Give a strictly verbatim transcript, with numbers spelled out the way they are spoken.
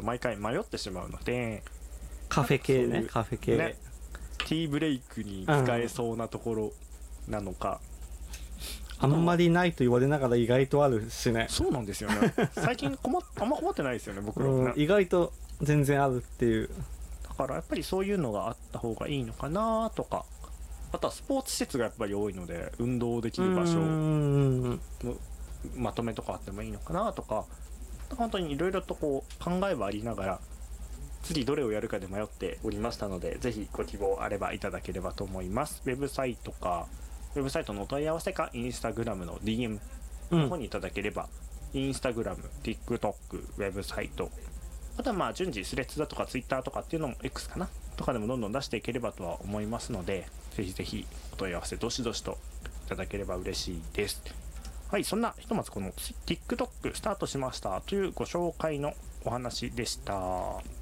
毎回迷ってしまうので、 カフェ系ね、 なんかそういうカフェ系、 ね、ティーブレイクに使えそうなところなのか、 あんまりないと言われながら意外とあるしね。 そうなんですよね。最近困っあんま困ってないですよね、僕らもね、 うん、意外と全然あるっていう。 だからやっぱりそういうのがあった方がいいのかなとか、あとはスポーツ施設がやっぱり多いので運動できる場所のまとめとかあってもいいのかなとか、本当にいろいろとこう考えはありながら次どれをやるかで迷っておりましたので、ぜひご希望あればいただければと思います。ウェブサイトかウェブサイトのお問い合わせかインスタグラムの ディーエム の方にいただければ、うん、インスタグラム、TikTok、ウェブサイト、あとはまあ順次スレッズだとか Twitter とかっていうのも X かなとかでもどんどん出していければとは思いますので、ぜひぜひお問い合わせどしどしといただければ嬉しいです。はい、そんなひとまずこの TikTok スタートしましたというご紹介のお話でした。